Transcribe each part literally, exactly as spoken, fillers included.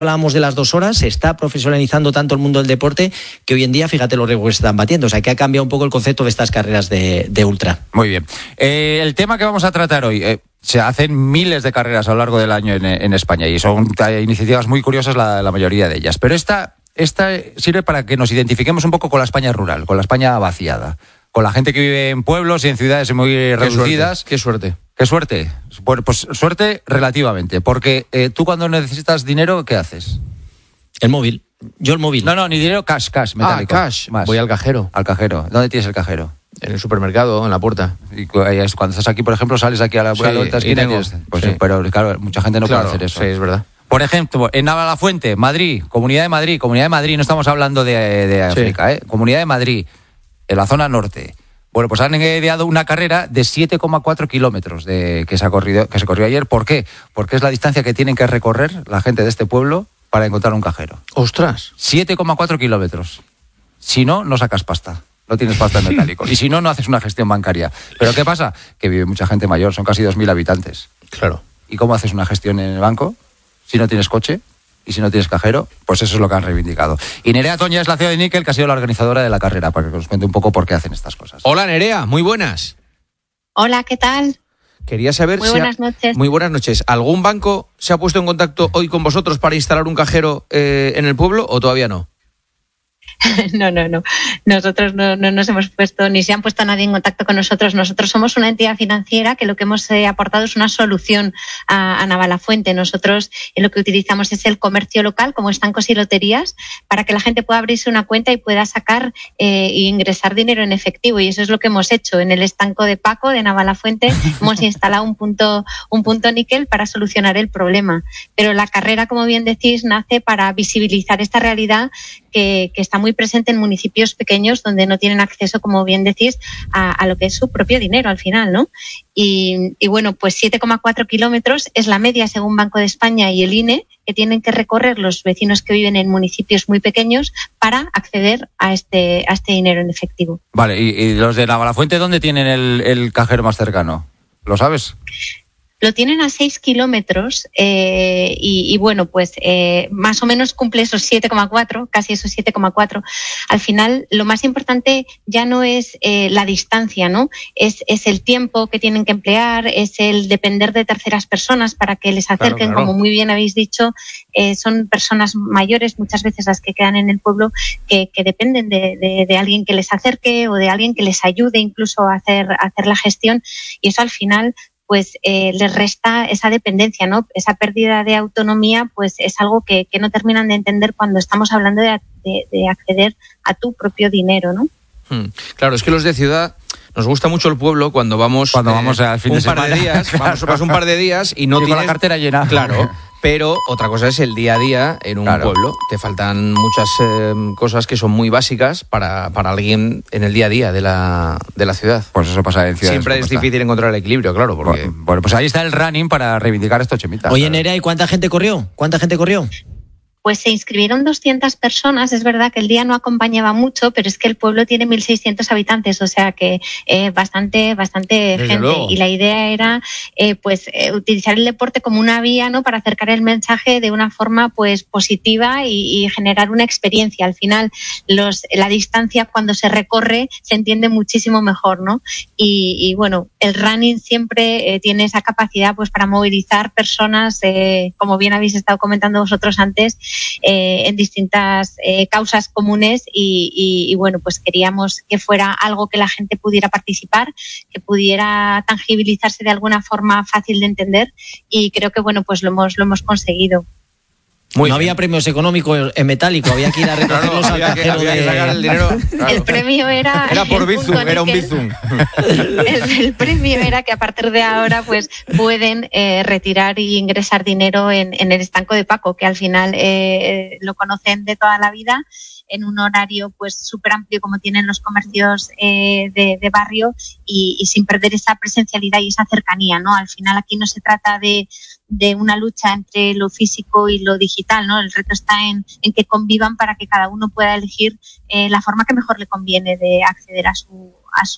Hablábamos de las dos horas, se está profesionalizando tanto el mundo del deporte que hoy en día, fíjate los récords que se están batiendo. O sea, que ha cambiado un poco el concepto de estas carreras de, de ultra. Muy bien. Eh, el tema que vamos a tratar hoy, eh, se hacen miles de carreras a lo largo del año en, en España y son eh, iniciativas muy curiosas la, la mayoría de ellas. Pero esta, esta sirve para que nos identifiquemos un poco con la España rural, con la España vaciada, con la gente que vive en pueblos y en ciudades muy Qué reducidas. Suerte. Qué suerte. ¿Qué suerte? Pues, pues suerte relativamente, porque eh, tú cuando necesitas dinero, ¿qué haces? El móvil. Yo el móvil. No, no, ni dinero, cash, cash, metálico. Ah, cash. Más. Voy al cajero. Al cajero. ¿Dónde tienes el cajero? En el supermercado, en la puerta. Y cuando estás aquí, por ejemplo, sales aquí a la, Sí, a la otra esquina y tengo, tienes, pues sí. sí, pero claro, mucha gente no Claro, puede hacer eso. Sí, es verdad. Por ejemplo, en Navalafuente, Madrid, Comunidad de Madrid, Comunidad de Madrid, no estamos hablando de, de África, Sí. ¿eh? Comunidad de Madrid, en la zona norte. Bueno, pues han ideado una carrera de siete coma cuatro kilómetros de, que, se ha corrido, que se corrió ayer. ¿Por qué? Porque es la distancia que tienen que recorrer la gente de este pueblo para encontrar un cajero. ¡Ostras! siete coma cuatro kilómetros. Si no, no sacas pasta. No tienes pasta en metálico. Y si no, no haces una gestión bancaria. ¿Pero qué pasa? Que vive mucha gente mayor, son casi dos mil habitantes. Claro. ¿Y cómo haces una gestión en el banco? Si no tienes coche y si no tienes cajero, pues eso es lo que han reivindicado. Y Nerea Toña es la C E O de Níquel, que ha sido la organizadora de la carrera, para que nos cuente un poco por qué hacen estas cosas. Hola, Nerea, muy buenas. Hola, ¿qué tal? Quería saber Muy si... buenas ha... noches. Muy buenas noches. ¿Algún banco se ha puesto en contacto hoy con vosotros para instalar un cajero eh, en el pueblo o todavía no? No, no, no. Nosotros no, no nos hemos puesto, ni se han puesto nadie en contacto con nosotros. Nosotros somos una entidad financiera que lo que hemos eh, aportado es una solución a, a Navalafuente. Nosotros eh, lo que utilizamos es el comercio local, como estancos y loterías, para que la gente pueda abrirse una cuenta y pueda sacar e eh, ingresar dinero en efectivo. Y eso es lo que hemos hecho. En el estanco de Paco, de Navalafuente, hemos instalado un punto, un punto níquel para solucionar el problema. Pero la carrera, como bien decís, nace para visibilizar esta realidad que, que está muy presente en municipios pequeños donde no tienen acceso, como bien decís, a, a lo que es su propio dinero al final, ¿no? Y, y bueno, pues siete coma cuatro kilómetros es la media según Banco de España y el I N E que tienen que recorrer los vecinos que viven en municipios muy pequeños para acceder a este, a este dinero en efectivo. Vale, ¿y, y los de Navalafuente dónde tienen el, el cajero más cercano? ¿Lo sabes? Lo tienen a seis kilómetros eh, y, y bueno, pues eh, más o menos cumple esos siete coma cuatro, casi esos siete coma cuatro. Al final, lo más importante ya no es eh, la distancia, ¿no? Es, es el tiempo que tienen que emplear, es el depender de terceras personas para que les acerquen, claro, claro. Como muy bien habéis dicho, eh, son personas mayores, muchas veces las que quedan en el pueblo, que, que dependen de, de, de alguien que les acerque o de alguien que les ayude incluso a hacer, a hacer la gestión, y eso al final pues eh, les resta esa dependencia, ¿no? Esa pérdida de autonomía, pues es algo que, que no terminan de entender cuando estamos hablando de, de, de acceder a tu propio dinero, ¿no? Hmm. Claro, es que los de ciudad nos gusta mucho el pueblo cuando vamos, cuando eh, vamos al fin un de par semana. de días, Claro. vamos, vas un par de días y no y tienes con la cartera llena. Claro. Pero otra cosa es el día a día en un claro. pueblo. Te faltan muchas eh, cosas que son muy básicas para, para alguien en el día a día de la, de la ciudad. Pues eso pasa en ciudades. Siempre es está. difícil encontrar el equilibrio, claro. Porque... Bueno, bueno, pues ahí está el running para reivindicar esto, Chemita. Oye, Nerea, ¿y cuánta gente corrió? ¿Cuánta gente corrió? Pues se inscribieron doscientas personas. Es verdad que el día no acompañaba mucho, pero es que el pueblo tiene mil seiscientos habitantes, o sea que eh, bastante bastante Desde gente. Luego. Y la idea era eh, pues eh, utilizar el deporte como una vía, ¿no?, para acercar el mensaje de una forma pues positiva y, y generar una experiencia. Al final, los, la distancia cuando se recorre se entiende muchísimo mejor, ¿no? Y, y bueno, el running siempre eh, tiene esa capacidad pues para movilizar personas, eh, como bien habéis estado comentando vosotros antes, Eh, en distintas eh, causas comunes y, y, y bueno, pues queríamos que fuera algo que la gente pudiera participar, que pudiera tangibilizarse de alguna forma fácil de entender, y creo que bueno, pues lo hemos, lo hemos conseguido. Muy no bien. Había premios económicos en metálico, había que ir a recogerlos claro, al cajero que, de... que sacar el dinero. Claro. El premio era... Era por Bizum, era un Bizum. El, el premio era que a partir de ahora pues pueden eh, retirar y ingresar dinero en, en el estanco de Paco, que al final eh, lo conocen de toda la vida, en un horario pues súper amplio como tienen los comercios eh, de, de barrio y, y sin perder esa presencialidad y esa cercanía, ¿no? Al final aquí no se trata de, de una lucha entre lo físico y lo digital, ¿no? El reto está en, en que convivan para que cada uno pueda elegir eh, la forma que mejor le conviene de acceder a su, a su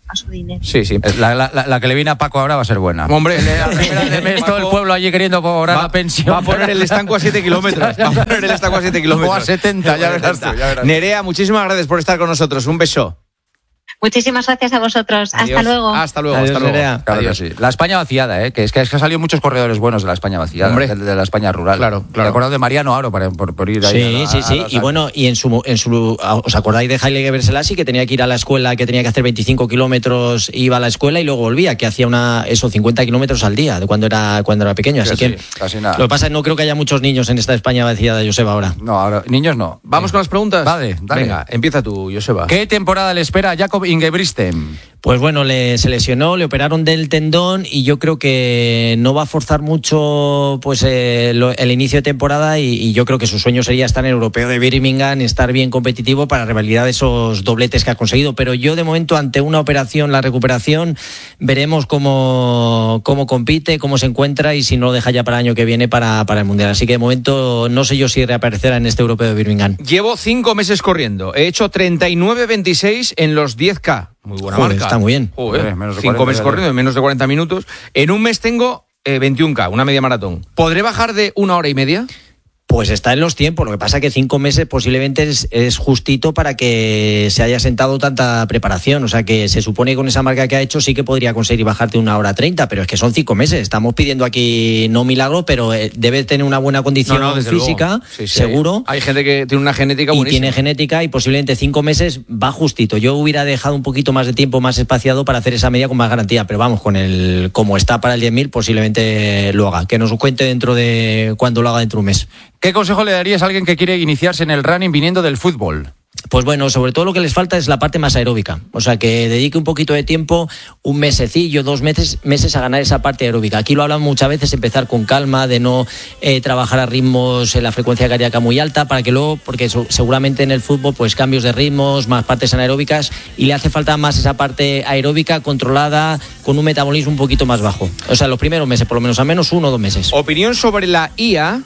a su dinero. Sí, sí. La, la, la, la que le viene a Paco ahora va a ser buena. Hombre, a primera de mes, todo el pueblo allí queriendo cobrar va, la pensión. Va a poner el estanco a siete kilómetros. Va a poner el estanco a siete kilómetros. O a setenta, ya verás tú, ya verás. Nerea, muchísimas gracias por estar con nosotros. Un beso. Muchísimas gracias a vosotros. Adiós. Hasta luego. Hasta luego. Adiós, hasta luego. Nerea. Claro que Adiós. sí. La España vaciada, ¿eh? que es que, es que han salido muchos corredores buenos de la España vaciada, Hombre. de, de la España rural. Claro, claro. ¿Te acuerdas de Mariano Aro por, por, por ir ahí? Sí, a, sí, sí. a, a, Y bueno, y en su, en su. ¿Os acordáis de Haile Gebrselassie, que tenía que ir a la escuela, que tenía que hacer veinticinco kilómetros, iba a la escuela y luego volvía, que hacía una eso, cincuenta kilómetros al día de cuando era, cuando era pequeño? Así Sí, que. sí, casi nada. Lo que pasa es que no creo que haya muchos niños en esta España vaciada, Joseba, ahora. No, ahora, niños no. Vamos con las preguntas. Vale, dale. Venga, empieza tú, Joseba. ¿Qué temporada le espera a Jakob Ingebrigtsen? Pues bueno, le, se lesionó, le operaron del tendón y yo creo que no va a forzar mucho pues eh, lo, el inicio de temporada y, y yo creo que su sueño sería estar en el Europeo de Birmingham, estar bien competitivo para revalidar esos dobletes que ha conseguido. Pero yo de momento, ante una operación, la recuperación, veremos cómo, cómo compite, cómo se encuentra y si no lo deja ya para el año que viene para, para el Mundial. Así que de momento no sé yo si reaparecerá en este Europeo de Birmingham. Llevo cinco meses corriendo. He hecho treinta y nueve veintiséis en los diez K. Muy buena Joder, marca. está muy bien. Joder, Eh, menos de cinco cuarenta, meses ya, corriendo ya. en menos de cuarenta minutos. En un mes tengo eh, veintiún K, una media maratón. ¿Podré bajar de una hora y media? Pues está en los tiempos, lo que pasa que cinco meses posiblemente es, es justito para que se haya sentado tanta preparación, o sea que se supone que con esa marca que ha hecho sí que podría conseguir bajarte una hora treinta, pero es que son cinco meses, estamos pidiendo aquí no milagro, pero eh, debe tener una buena condición No, no, desde física, luego. Sí, sí. seguro. Hay gente que tiene una genética Y buenísima. tiene genética y posiblemente cinco meses va justito. Yo hubiera dejado un poquito más de tiempo más espaciado para hacer esa media con más garantía, pero vamos, con el como está para el diez mil posiblemente lo haga. Que nos cuente dentro de cuando lo haga dentro de un mes. ¿Qué consejo le darías a alguien que quiere iniciarse en el running viniendo del fútbol? Pues bueno, sobre todo lo que les falta es la parte más aeróbica. O sea, que dedique un poquito de tiempo, un mesecillo, dos meses, meses a ganar esa parte aeróbica. Aquí lo hablamos muchas veces, empezar con calma, de no eh, trabajar a ritmos en la frecuencia cardíaca muy alta, para que luego, porque eso, seguramente en el fútbol, pues cambios de ritmos, más partes anaeróbicas, y le hace falta más esa parte aeróbica controlada, con un metabolismo un poquito más bajo. O sea, los primeros meses, por lo menos, al menos uno o dos meses. Opinión sobre la I A.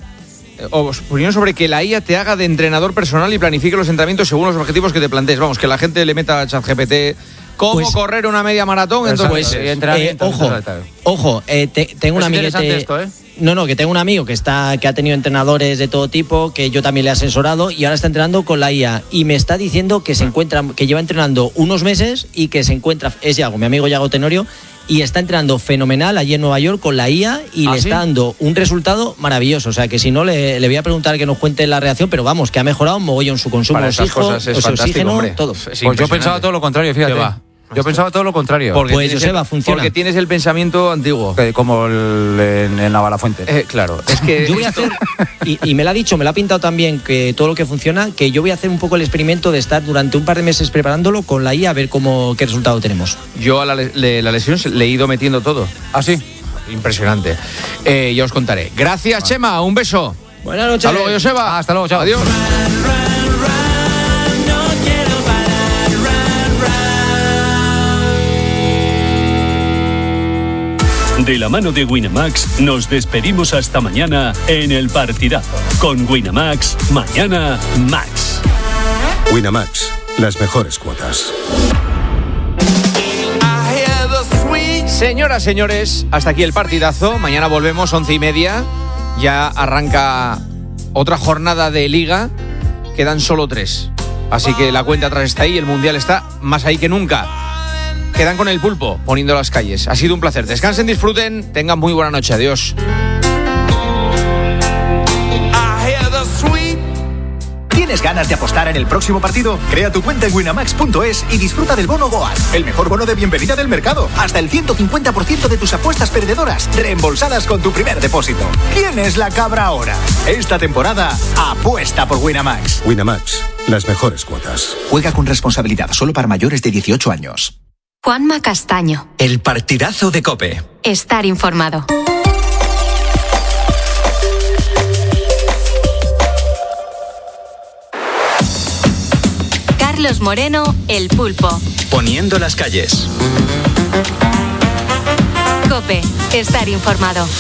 O opinión sobre que la I A te haga de entrenador personal y planifique los entrenamientos según los objetivos que te plantees. Vamos, que la gente le meta a ChatGPT cómo Pues- correr una media maratón. Entonces, Pues, eh, eh, entrenamiento, ojo, tal. ojo, eh, te- tengo un Es amiguete. interesante esto, ¿eh? No, no, que tengo un amigo que está, que ha tenido entrenadores de todo tipo, que yo también le he asesorado y ahora está entrenando con la I A y me está diciendo que se encuentra, que lleva entrenando unos meses y que se encuentra, es Yago, mi amigo Yago Tenorio, y está entrenando fenomenal allí en Nueva York con la I A y ¿Ah, le sí? está dando un resultado maravilloso. O sea, que si no, le, le voy a preguntar que nos cuente la reacción, pero vamos, que ha mejorado un mogollón su consumo para de esas oxígeno, cosas es o sea, fantástico, oxígeno, hombre. todo. Es Pues yo impresionante. pensaba todo lo contrario, fíjate. ¿Qué va? Yo pensaba todo lo contrario. Porque Pues, tienes Joseba, el- funciona. Porque tienes el pensamiento antiguo. Que como el, en, en Navalafuente. Eh, claro, es que Yo voy a hacer, y, y me lo ha dicho, me lo ha pintado también, que todo lo que funciona, que yo voy a hacer un poco el experimento de estar durante un par de meses preparándolo con la I A a ver cómo qué resultado tenemos. yo a la, le- la lesión se- le he ido metiendo todo. ¿Ah, sí? Impresionante. Eh, ya os contaré. Gracias, Chema. Un beso. Buenas noches. Hasta luego, Joseba. Hasta luego, chao. Adiós. De la mano de Winamax nos despedimos hasta mañana en el partidazo. Con Winamax, mañana Max. Winamax, las mejores cuotas. Señoras, señores, hasta aquí el partidazo. Mañana volvemos, once y media. Ya arranca otra jornada de Liga. Quedan solo tres. Así que la cuenta atrás está ahí. El Mundial está más ahí que nunca. Quedan con el pulpo, poniendo las calles. Ha sido un placer. Descansen, disfruten. Tengan muy buena noche. Adiós. ¿Tienes ganas de apostar en el próximo partido? Crea tu cuenta en winamax punto es y disfruta del bono Goal, el mejor bono de bienvenida del mercado. Hasta el ciento cincuenta por ciento de tus apuestas perdedoras reembolsadas con tu primer depósito. ¿Quién es la cabra ahora? Esta temporada, apuesta por Winamax. Winamax, las mejores cuotas. Juega con responsabilidad, solo para mayores de dieciocho años. Juanma Castaño. El partidazo de COPE. Estar informado. Carlos Moreno, El Pulpo. Poniendo las calles. COPE. Estar informado.